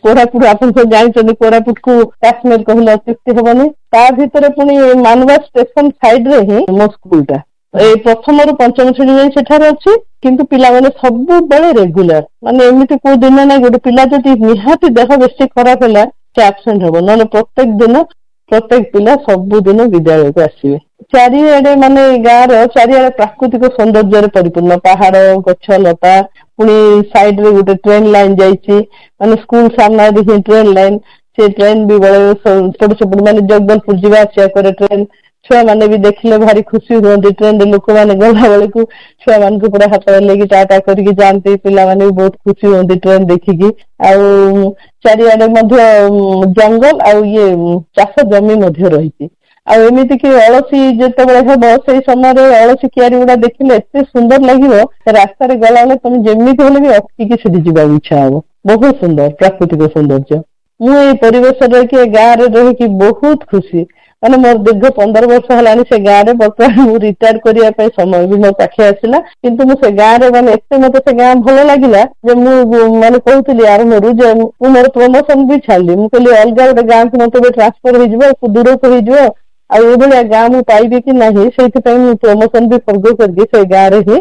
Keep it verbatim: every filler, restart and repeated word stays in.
कोरापुट आप जानते कोरापुट को काश्मीर कहले अत्युक्ति हेनी ता भीतर पुणी मानवा स्टेशन साइड रे ही मो स्कूलटा ए प्रथम रु पंचम श्रेणी जाए सेठार अच्छी किंतु पिला माने सब बेले रेगुलर माने एमती को दिन ना गोटे पिला जदि निहाती देह बेसी खराब है से आबसेंट हम ना प्रत्येक दिन प्रत्येक पिला सब दिन विद्यालय को आसवे चारिआडे माने गाँव चारिआडे प्राकृतिक सौंदर्य परिपूर्ण पहाड़ गछ लता पुणी साइड रे गोटे ट्रेन लाइन जाइए माने स्कूल सामना ही ट्रेन लाइन से ट्रेन भी बड़े छोट छोट माने जगदलपुर जावा आसिया करे ट्रेन छुआ माने भी देखले भारी खुशी हुए ट्रेन रे लोक मैंने गला बेले को छुआ मान को पूरा हाथ लेकिन टाटा करके जाते पिला माने भी बहुत खुशी होती ट्रेन देखिकी आउ चारिआडे जंगल आउ ये चाष जमी रही आमती कि अलसी जिते हम से समय अलसी कियारी गुड़ा देखिले एत सुंदर लगे रास्तार गला बेले तुम जमी हेले भी अटकी सीधी जावाक इच्छा हम बहुत सुंदर प्राकृतिक सौंदर्य मुझे परिवेश रही गाँव में रही बहुत खुशी मैंने मोर दीर्घ पंद्रह वर्ष है से गाँव में बर्तमान मुझे रिटायर करने समय भी मो पाखे आसला किंतु मुझे गाँव में मैंने एत मत से गाँव भल लगे मैंने कहती आरंभ रू मोर प्रमोशन भी छाड़ी मुझे कहली अलग गोटे गाँव को मतलब ट्रांसफर हो दूर को हो गाँव मुझे पाइबी कि ना से प्रमोशन भी फर्ग करके से गाँव में ही